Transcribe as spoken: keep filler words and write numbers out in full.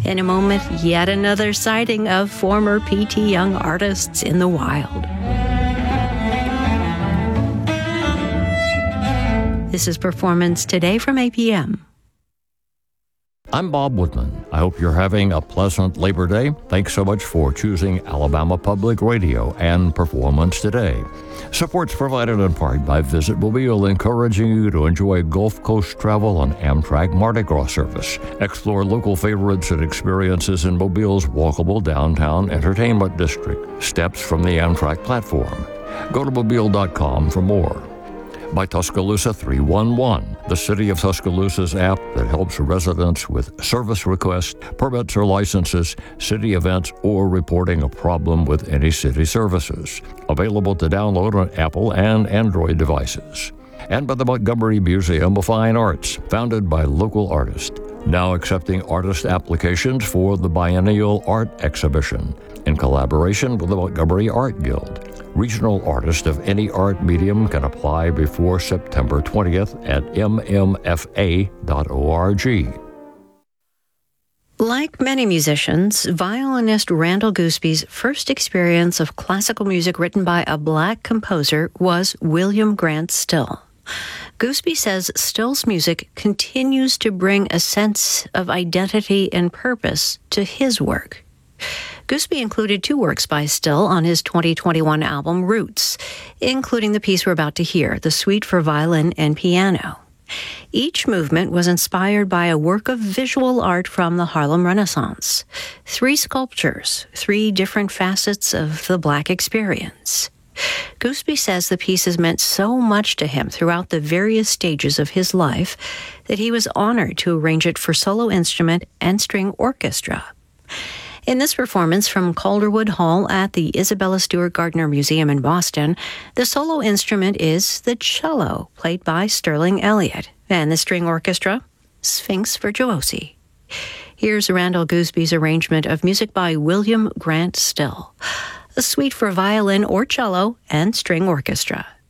In a moment, yet another sighting of former P T Young artists in the wild. This is Performance Today from A P M. I'm Bob Woodman. I hope you're having a pleasant Labor Day. Thanks so much for choosing Alabama Public Radio and Performance Today. Support's provided in part by Visit Mobile, encouraging you to enjoy Gulf Coast travel on Amtrak Mardi Gras service. Explore local favorites and experiences in Mobile's walkable downtown entertainment district, steps from the Amtrak platform. Go to mobile dot com for more. By Tuscaloosa three one one, the City of Tuscaloosa's app that helps residents with service requests, permits or licenses, city events, or reporting a problem with any city services. Available to download on Apple and Android devices. And by the Montgomery Museum of Fine Arts, founded by local artists, now accepting artist applications for the Biennial Art Exhibition in collaboration with the Montgomery Art Guild. Regional artists of any art medium can apply before September twentieth at m m f a dot org. Like many musicians, violinist Randall Goosby's first experience of classical music written by a black composer was William Grant Still. Goosby says Still's music continues to bring a sense of identity and purpose to his work. Goosby included two works by Still on his twenty twenty-one album Roots, including the piece we're about to hear, the Suite for Violin and Piano. Each movement was inspired by a work of visual art from the Harlem Renaissance. Three sculptures, three different facets of the Black experience. Goosby says the pieces meant so much to him throughout the various stages of his life that he was honored to arrange it for solo instrument and string orchestra. In this performance from Calderwood Hall at the Isabella Stewart Gardner Museum in Boston, the solo instrument is the cello, played by Sterling Elliott, and the string orchestra, Sphinx Virtuosi. Here's Randall Goosby's arrangement of music by William Grant Still, a suite for violin or cello and string orchestra.